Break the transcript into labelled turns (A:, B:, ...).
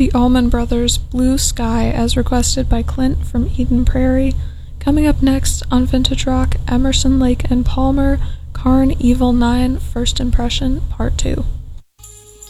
A: The Allman Brothers' Blue Sky as requested by Clint from Eden Prairie. Coming up next on Vintage Rock, Emerson, Lake and Palmer, Karn Evil 9, First Impression, Part 2.